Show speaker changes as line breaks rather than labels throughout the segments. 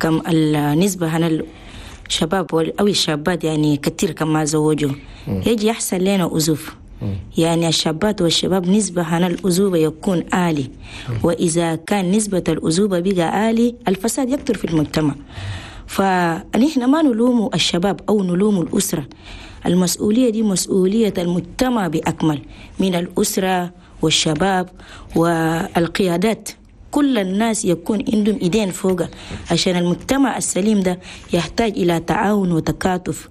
كم النسبة هنا الشباب أو الشابات يعني كتير كم ما زوجوا يجي يحصل لنا أزوف. يعني الشابات والشباب نسبة هنا الأزوبة يكون عالي، وإذا كان نسبة الأزوبة بقى عالي الفساد يكتر في المجتمع. فنحن ما نلوم الشباب أو نلوم الأسرة، المسؤولية دي مسؤولية المجتمع بأكمل، من الأسرة والشباب والقيادات. كل الناس يكون عندهم إيدين فوق، عشان المجتمع السليم ده يحتاج إلى تعاون وتكاتف.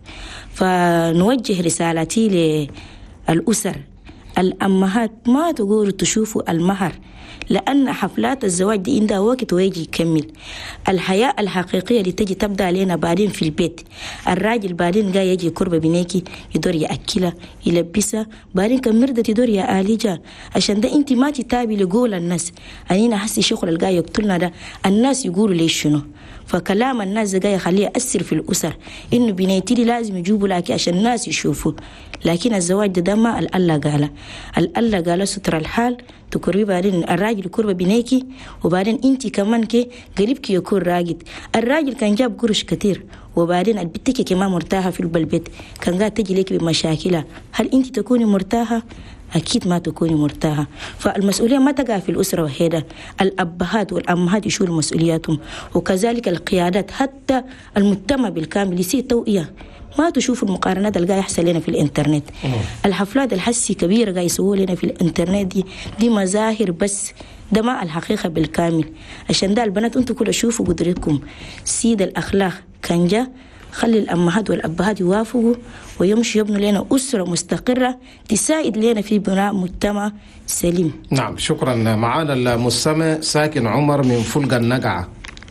فنوجه رسالتي للأسر، الأمهات ما تقولوا تشوفوا المهر، لأن حفلات الزواج دي عندها وقت ويجي يكمل. الحياة الحقيقية اللي تجي تبدأ علينا بعدين في البيت. الراجل بعدين جاي يجي قرب بنيكي يدور يأكلها يلبسها، بعدين كم مردة يدور يعالجها. عشان ده انت ما تتابي لقول الناس أنينا حسي شغل الجاي يقتلنا ده، الناس يقولوا ليش شنو. فكلام الناس جاي يخليه يأثر في الأسر، إنه بنيتي لي لازم يجيبوا لك عشان الناس يشوفوا. لكن الزواج ده ما الله قاله، الله قاله ستر الحال تكربي بعدين الراجل كربة بنيكي، وبعدين انت كمان كي قريبك يكون راجل. الراجل كان جاب قرش كتير، وبعدين البنتك كمان مرتاحة في البيت كان قاعد تجي لك بمشاكلها، هل انت تكوني مرتاحة؟ أكيد ما تكوني مرتاحة. فالمسؤولية ما تقع في الأسرة وحيدة، الأبهات والأمهات يشيلوا مسؤولياتهم، وكذلك القيادات، حتى المجتمع بالكامل يصير توعية. ما تشوفوا المقارنات اللي قاعد يحصل لنا في الانترنت. الحفلات الحسي كبيرة قاعد يسووا لنا في الانترنت دي مظاهر بس، ده ما الحقيقة بالكامل. عشان ده البنات انتوا كل شوفوا قدرتكم، سيد الأخلاق كان جا خلي الأمهات والأبهات يوافقوا ويمشوا يبنوا لنا أسرة مستقرة تساعد لنا في بناء مجتمع سليم.
نعم، شكرا. معانا المستمع ساكن عمر من فلقة النقعة.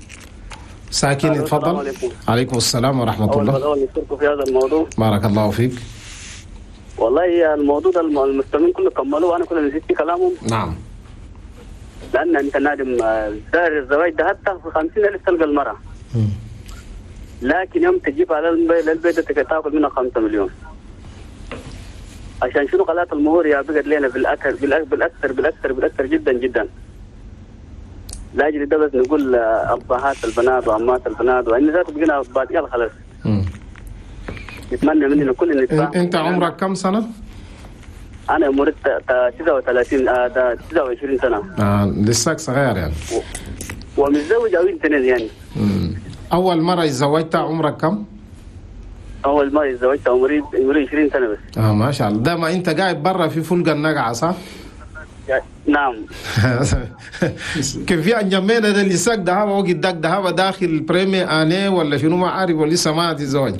ساكن اتفضل. عليكم السلام ورحمة الله.
أول نشكركم في هذا الموضوع.
بارك الله فيك.
والله الموضوع ده المستمعين كله كملوا وأنا كله نسيت كلامهم.
نعم.
لأن أنت نادم سعر الزواج ده حتى في 50,000 تلقى المرأة. لكن يوم تجيب على البيت تاكل منها 5 مليون. عشان شنو قلات المهور يا بقت لنا بالأكثر جدا جدا. لاجل ده بس نقول أبهات البنات وأمات البنات وإن ذات بقينا باقي خلاص. نتمنى مننا كل نتفاهم.
أنت عمرك كم سنة؟
أنا عمري 29 سنة.
لساك صغير يعني.
ومتزوج أو اثنين يعني.
أول مرة اتزوجت عمرك كم؟
أول مرة اتزوجت عمري 20 سنة بس.
ما شاء الله. ده ما أنت قاعد برا في فلقة النقعة صح؟
نعم.
كيف في أنجمينا ده اللي ساق دهابة وقت داك دهابة داخل بريمي آني ولا شنو ما عارف ولا لسه ما تتزوج؟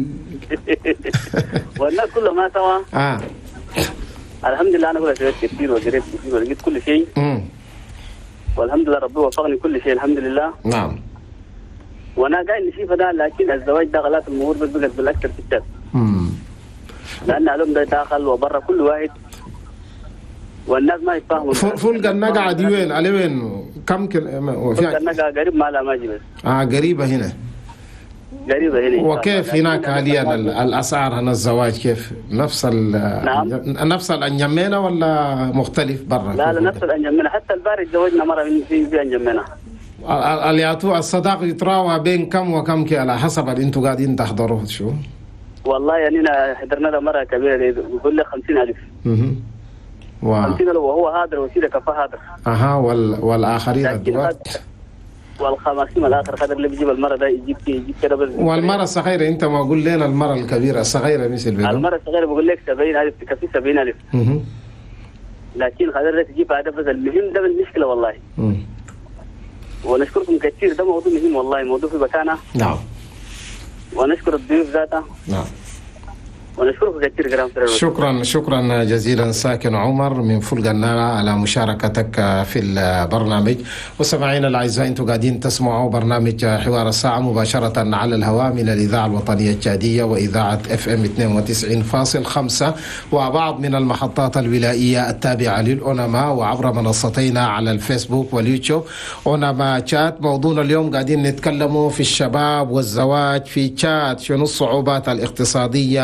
والناس كله ما سوا. الحمد لله أنا قلت كثير وقريت كثير ولقيت كل شيء. والحمد لله ربي وفقني كل شيء الحمد لله.
نعم.
وانا قاعد نشوف ده، لكن الزواج ده غلات المهور بس بقت بالاكثر في الشاب. لان علوم ده داخل وبرا كل واحد والناس ما يتفاهموا.
فلقة النقعة دي وين؟ على وين؟ كم
فلقة النقعة قريب ما لا ماجي بس.
قريبة هنا.
قريبة هنا.
وكيف هناك حاليا الاسعار هنا الزواج كيف؟ نفس
نعم.
نفس الانجمينة ولا مختلف برا؟
لا نفس الانجمينة، حتى البارح تزوجنا مرة في انجمينة.
الصداق يتراوى بين كم وكم كي على حسب اللي انتوا قاعدين تحضروه شو؟
والله يعني حضرنا له مرة كبيرة يقول لي 50,000. 50,000 وهو هادر وسيلة كفاه هادر.
والآخرين الدوات.
والخماسين الآخر قدر اللي بيجيب المرة ده يجيب كده بس.
والمرة الصغيرة أنت ما قول لنا المرة الكبيرة الصغيرة مثل بيقول.
المرة الصغيرة بقول لك 70,000 تكفي 70,000. لكن قدر تجيب هذا بس المهم ده المشكلة والله. ونشكركم كثير، ده موضوع مهم والله، موضوع في مكانه.
نعم.
ونشكر الضيوف ذاته.
نعم.
ونشكركم كثير كرام.
شكرا جزيلا ساكن عمر من فلقة النقعة على مشاركتك في البرنامج. وسمعينا الاعزاء انتم قاعدين تسمعوا برنامج حوار الساعة مباشرة على الهواء من الإذاعة الوطنية التشادية وإذاعة FM 92.5 وبعض من المحطات الولائية التابعة للأونما، وعبر منصتينا على الفيسبوك واليوتيوب أونما تشات. موضوعنا اليوم قاعدين نتكلموا في الشباب والزواج في تشات، شنو الصعوبات الاقتصادية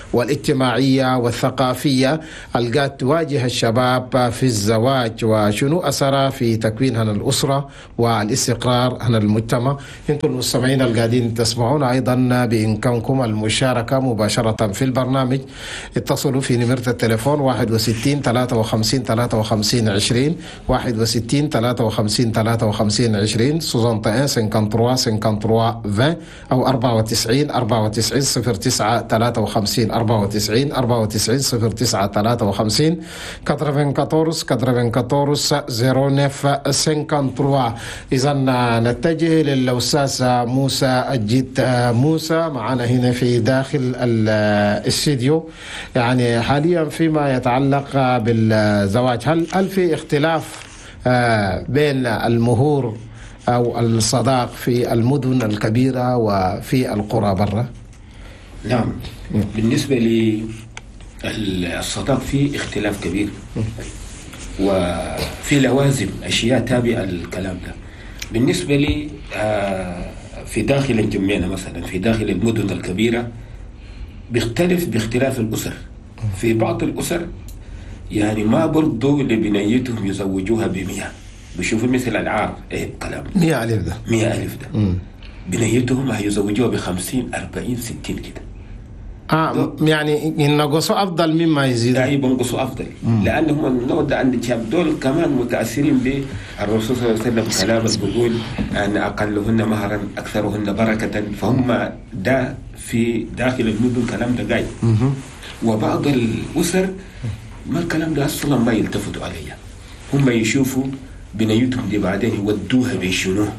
والاجتماعية والثقافية القات تواجه الشباب في الزواج، وشنو أثرها في تكوين هنا الأسرة والاستقرار هنا المجتمع. انتم المستمعين القاعدين تسمعون أيضا بإمكانكم المشاركة مباشرة في البرنامج. اتصلوا في نمرة التليفون 61 53 53 20 61 53 53 20 61 53 53 20 أو 94 94 09 53 94 94 09 53 94 94 09 53. إذا نتجه للأستاذ موسى الجيت. موسى معنا هنا في داخل الاستديو. يعني حاليا فيما يتعلق بالزواج، هل في اختلاف بين المهور أو الصداق في المدن الكبيرة وفي القرى برا؟
نعم، بالنسبة للصداق في اختلاف كبير، وفي لوازم أشياء تابعة الكلام ده. بالنسبة لي في داخل الجميع مثلا في داخل المدن الكبيرة بيختلف باختلاف الأسر. في بعض الأسر يعني ما برضو لبنيتهم يزوجوها ب100، بيشوفوا مثل العار كلام
100 ألف ده
100 ألف ده بنيتهم هيزوجوها ب50 40 60 كده.
يعني ينقصوا أفضل مما يزيدوا.
أي بينقصوا أفضل، لأنهم النوع ده عند الشباب دول كمان متأثرين بالرسول صلى الله عليه وسلم كلام بيقول أن أقلهن مهرا أكثرهن بركة، فهم ده في داخل المدن كلام ده قاعد. وبعض الأسر ما الكلام ده أصلا ما يلتفتوا عليه، هم يشوفوا بنيتهم دي بعدين يودوها بيشنوه،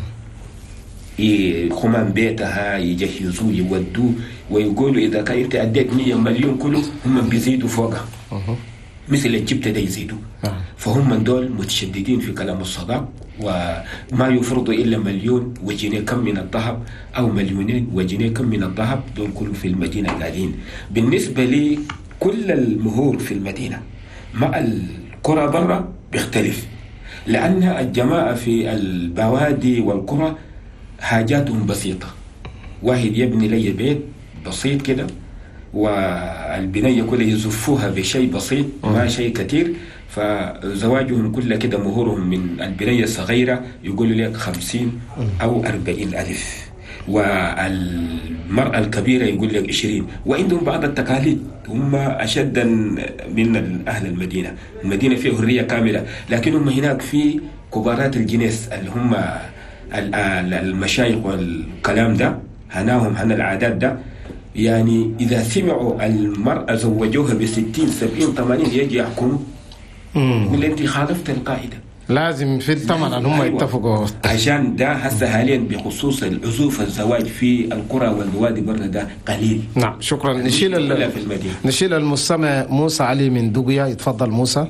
خمان بيتها يجهزوه يودوه، ويقولوا إذا كان أنت أديت 100 مليون كله هم بيزيدوا فوقها مثل الجبتة ده يزيدوا. فهم دول متشددين في كلام الصداق، وما يفرضوا إلا 1 مليون وجنيه كم من الذهب أو 2 مليون وجنيه كم من الذهب. دول كله في المدينة قاعدين. بالنسبة لي كل المهور في المدينة مع القرى برا بيختلف، لأن الجماعة في البوادي والقرى حاجاتهم بسيطة. واحد يبني لي بيت بسيط كده والبنية كلها يزفوها بشيء بسيط ما شيء كتير، فزواجهم كله كده مهورهم من البنية الصغيرة يقولوا لك 50 أو 40 ألف، والمرأة الكبيرة يقول لك 20. وعندهم بعض التقاليد هم أشد من أهل المدينة. المدينة فيها حرية كاملة، لكن هم هناك في كبارات الجنس اللي هم المشايخ والكلام ده هناهم هنا العادات ده. يعني إذا سمعوا المرأة زوجوها ب60 70 80 يجي يحكموا يقول أنت خالفت القاعدة.
لازم في الثمن أن هم يتفقوا.
عشان ده هسه حاليا بخصوص العزوف الزواج في القرى والبوادي برا ده قليل.
نعم شكرا. نشيل المستمع موسى علي من دقيا. يتفضل موسى.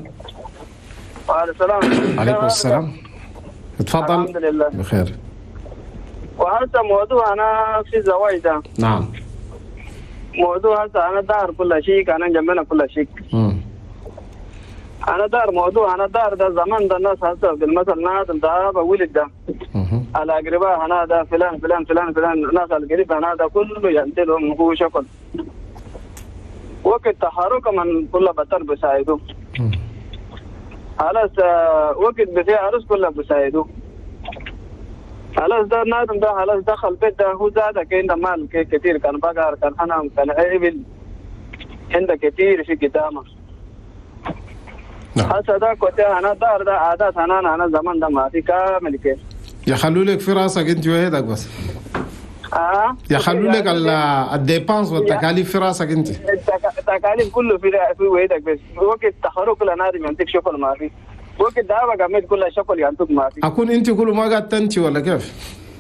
عليكم السلام. اتفضل.
الحمد لله
بخير.
وهسه موضوع أنا في الزواج ده.
نعم.
موضوع هسه أنا دار كل شيء، أنا جنبنا كل شيء. أنا دار موضوع أنا دار ده زمان ده الناس هسه بالمثل ناس ده بولد ده. الأقرباء هنا ده فلان فلان فلان فلان، ناس القريب هنا ده كله ينتلهم هو شكل. وقت تحرك من كل بطل بساعده. خلاص وقت بفيه عرس كله بساعده. خلاص ده نادم ده خلاص دخل بيت ده هو زاد كأنه مال كثير، كان بقر كان حنام كان عيبل عنده كثير في قدامه. هسه ده كنت أنا دار ده عادات أنا زمان ده ما في كامل كيف.
يخلوا لك في راسك أنت وهيدك بس. يخلوا لك الديبانس والتكاليف في راسك أنت.
التكاليف كله في وهيدك بس. وقت تخرج كل نادم ينتج شغل ما في. وقت ده بقى قمت كل شغل ينتج ما في.
أكون أنت كل ما قاعد تنتي ولا كيف؟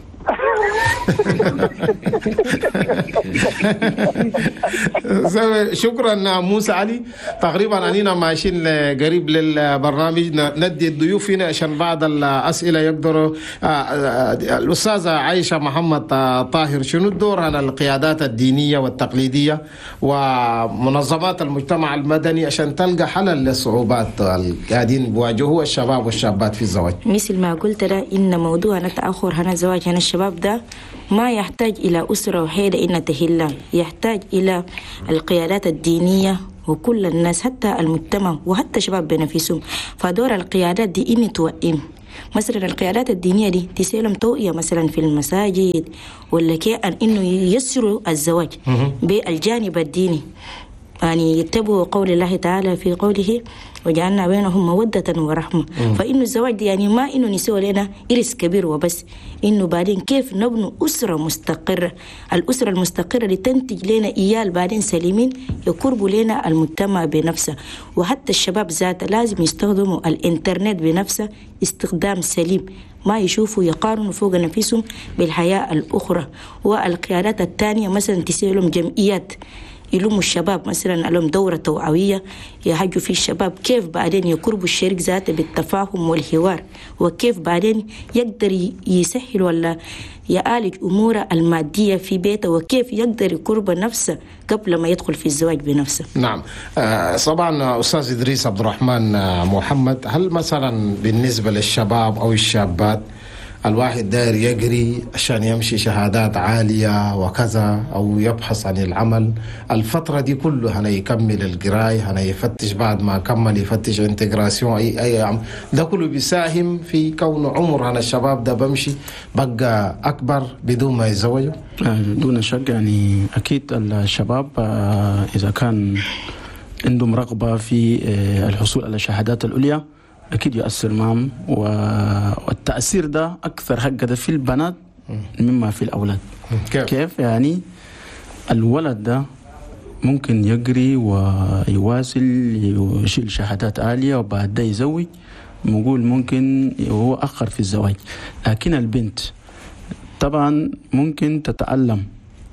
شكرا موسى علي. تقريبا أننا ماشيين قريب للبرنامج، ندي الضيوف هنا عشان بعض الأسئلة يقدروا. الأستاذة عائشة محمد طاهر، شنو الدور على القيادات الدينية والتقليدية ومنظمات المجتمع المدني عشان تلقى حل للصعوبات القاعدين بيواجهوها الشباب والشابات في الزواج؟
مثل ما قلت إن موضوع تأخر هنا الزواج هنا الشباب ده ما يحتاج إلى أسرة وحيدة إن تهلا، يحتاج إلى القيادات الدينية وكل الناس حتى المجتمع وحتى شباب بنفسهم. فدور القيادات دي إني توئم مثلا القيادات الدينية دي تسيلهم توئية مثلا في المساجد ولا كأن إنه يسروا الزواج بالجانب الديني، يعني يتبعوا قول الله تعالى في قوله وجعلنا بينهم مودة ورحمة. فإنه الزواج دي يعني ما إنه نسوي لنا إرث كبير وبس، إنه بعدين كيف نبنوا أسرة مستقرة، الأسرة المستقرة اللي تنتج لنا إيال بعدين سليمين يقربوا لنا المجتمع بنفسه. وحتى الشباب ذاته لازم يستخدموا الإنترنت بنفسه استخدام سليم، ما يشوفوا يقارنوا فوق نفسهم بالحياة الأخرى. والقيادات الثانية مثلا تسوي لهم جمعيات يلوموا الشباب مثلا لهم دورة توعوية يحجوا في الشباب كيف بعدين يقربوا الشريك ذاته بالتفاهم والحوار، وكيف بعدين يقدر يسهل ولا يعالج أموره المادية في بيته، وكيف يقدر يقرب نفسه قبل ما يدخل في الزواج بنفسه.
نعم. طبعا أستاذ إدريس عبد الرحمن محمد، هل مثلا بالنسبة للشباب أو الشابات الواحد داير يجري عشان يمشي شهادات عالية وكذا أو يبحث عن العمل الفترة دي كله هنا يكمل القراية، هنا يفتش بعد ما كمل يفتش انتجراسيون أي عمل، ده كله بيساهم في كون عمر هنا الشباب ده بمشي بقى أكبر بدون ما يتزوجوا؟
دون شك يعني أكيد الشباب إذا كان عندهم رغبة في الحصول على الشهادات العليا أكيد يؤثر معهم، والتأثير ده أكثر حقا في البنات مما في الأولاد. كيف يعني الولد ده ممكن يقري ويواصل يشيل شهادات عالية وبعد ده يزوج، نقول ممكن هو أخر في الزواج. لكن البنت طبعا ممكن تتعلم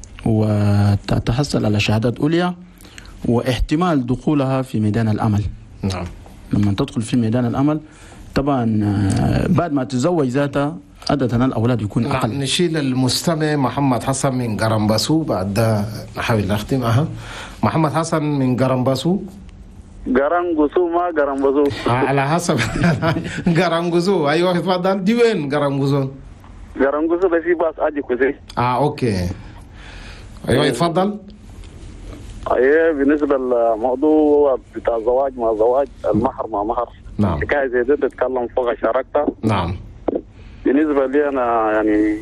وتتحصل على شهادات عليا واحتمال دخولها في ميدان العمل.
نعم.
لما تدخل في ميدان العمل طبعا بعد ما تتزوج ذاتها عادة الأولاد يكون أقل.
نشيل المستمع محمد حسن من قرنباسو، بعد ده نحاول نختمها. محمد حسن من قرنباسو.
قرنباسو ما قرنباسو
على حسب قرنباسو. أيوة تفضل. دي وين قرنباسو؟
قرنباسو بس باص أجي كوزي.
أوكي. أيوة تفضل.
ايه بالنسبه للموضوع بتاع زواج ما زواج، المهر ما مهر،
نعم
حكايه زي دي تتكلم فوق شاركتها.
نعم.
بالنسبه لي انا يعني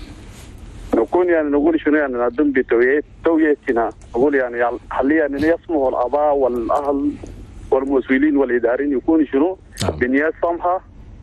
نكون يعني نقول شنو يعني نقدم بتوعيتنا، نقول يعني حاليا يعني يسمح الاباء والاهل والمسؤولين والاداريين يكونوا شنو بنيات سمحه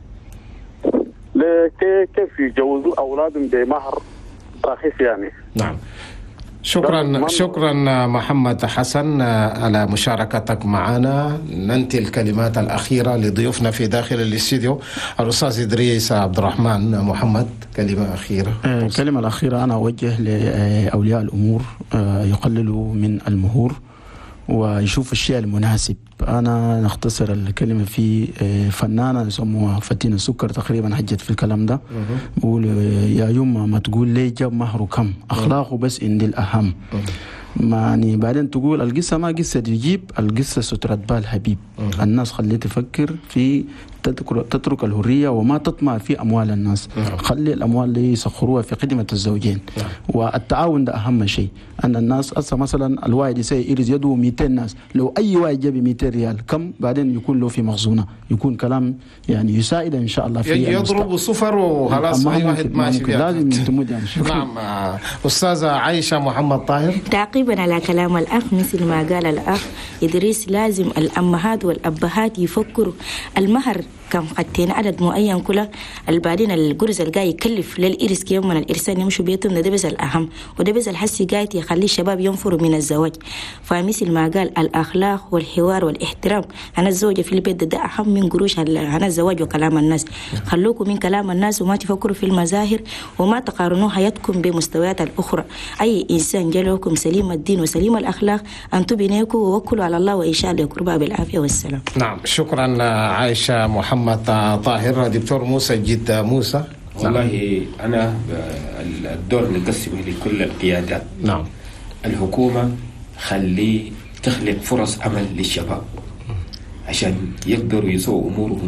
كيف يجوزوا اولادهم بمهر رخيص يعني.
نعم. شكرا محمد حسن على مشاركتك معنا. ننتهي الكلمات الأخيرة لضيوفنا في داخل الاستديو. الأستاذ إدريس عبد الرحمن محمد، كلمة أخيرة.
الكلمة الأخيرة أنا أوجه لأولياء الأمور يقللوا من المهور ويشوف الشيء المناسب. أنا نختصر الكلمة في فنانة يسموها فتينة السكر تقريبا حجت في الكلام ده، بقول يا يوم ما تقول لي جاب مهره كم، أخلاقه بس إن الأهم. يعني بعدين تقول القصة ما قصة تجيب، القصة سترة بال حبيب. الناس خليه تفكر في تترك الحرية وما تطمع في أموال الناس. خلي الأموال دي يسخروها في خدمة الزوجين. والتعاون ده أهم شيء. أن الناس أصلا مثلا الواحد يرز يده 200 ناس، لو أي واحد جاب 200 ريال كم بعدين يكون له في مخزونة، يكون كلام يعني يساعد إن شاء الله في
يضرب صفر وخلاص أي واحد ماشي فيها.
لازم تمد يعني.
نعم. أستاذة عائشة محمد طاهر.
تعقيبا على كلام الأخ، مثل ما قال الأخ إدريس، لازم الأمهات والأبهات يفكروا المهر كم قدين عدد معين كله، البعدين الجرز الجاي يكلف للإرث يوم من الإرسال يمشوا بيتهم، ده بس الأهم، وده بس الحسي جاي يخلي الشباب ينفروا من الزواج. فمثل ما قال الأخلاق والحوار والاحترام، أنا الزوجة في البيت ده أهم من قروش أنا الزواج وكلام الناس. خلوكم من كلام الناس وما تفكروا في المظاهر وما تقارنوا حياتكم بمستويات الأخرى. أي إنسان جلوكم سليم الدين وسليم الأخلاق أنتم بنيكم ووكلوا على الله وإن شاء الله يقربها بالعافية والسلام.
نعم. شكرا عائشة محمد طاهر. دكتور موسى جد موسى.
والله أنا الدور نقسمه لكل القيادات.
نعم.
الحكومة خلي تخلق فرص عمل للشباب عشان يقدروا يسووا أمورهم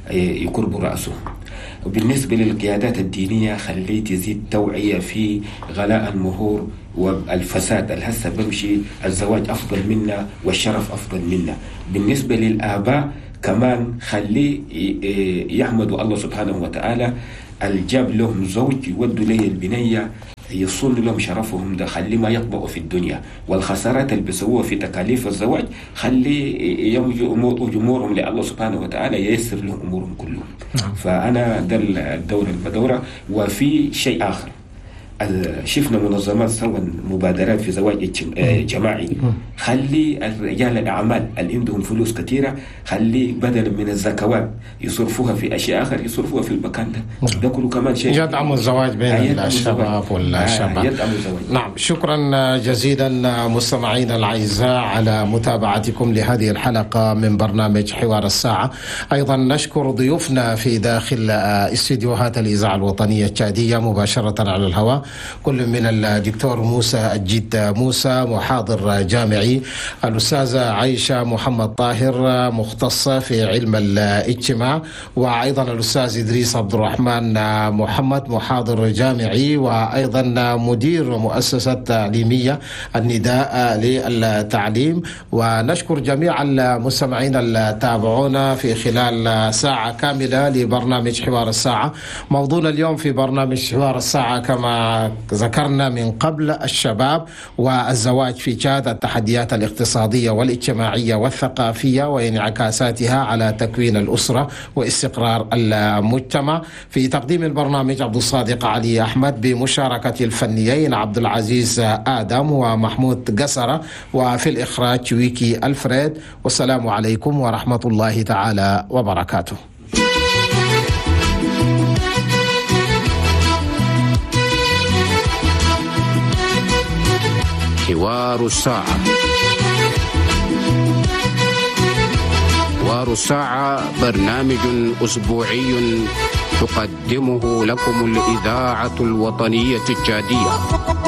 يقربوا رأسه. وبالنسبة للقيادات الدينية خليه تزيد توعية في غلاء المهور والفساد الهسه بمشي الزواج أفضل منا والشرف أفضل منا. بالنسبة للآباء كمان خليه يحمدوا الله سبحانه وتعالى الجاب لهم زوج يودوا لي البنية يصون لهم شرفهم ده، خلي ما يطبقوا في الدنيا والخسارات اللي بيسووها في تكاليف الزواج خلي يوجوا أمورهم لله سبحانه وتعالى ييسر لهم أمورهم كلهم. فأنا ده الدورة البدورة. وفي شيء آخر شفنا منظمات سوى مبادرات في زواج جماعي. خلي الرجال الأعمال اللي عندهم فلوس كثيرة خلي بدل من الزكوات يصرفوها في أشياء آخر يصرفوها في المكان ده كله كمان شيء
يدعموا الزواج بين الشباب والشباب. نعم، شكرا جزيلا مستمعينا الأعزاء على متابعتكم لهذه الحلقة من برنامج حوار الساعة. أيضا نشكر ضيوفنا في داخل استديوهات الإذاعة الوطنية التشادية مباشرة على الهواء، كل من الدكتور موسى الجد موسى محاضر جامعي، الأستاذة عائشة محمد طاهر مختصة في علم الاجتماع، وأيضا الأستاذ إدريس عبد الرحمن محمد محاضر جامعي وأيضا مدير مؤسسة تعليمية النداء للتعليم. ونشكر جميع المستمعين اللي تابعونا في خلال ساعة كاملة لبرنامج حوار الساعة. موضوعنا اليوم في برنامج حوار الساعة كما ذكرنا من قبل الشباب والزواج في تشاد، التحديات الاقتصادية والاجتماعية والثقافية وانعكاساتها على تكوين الأسرة واستقرار المجتمع. في تقديم البرنامج عبد الصادق علي أحمد بمشاركة الفنيين عبد العزيز آدم ومحمود قسرة، وفي الإخراج ويكي ألفريد. والسلام عليكم ورحمة الله تعالى وبركاته.
حوار الساعة. حوار الساعة برنامج أسبوعي تقدمه لكم الإذاعة الوطنية التشادية.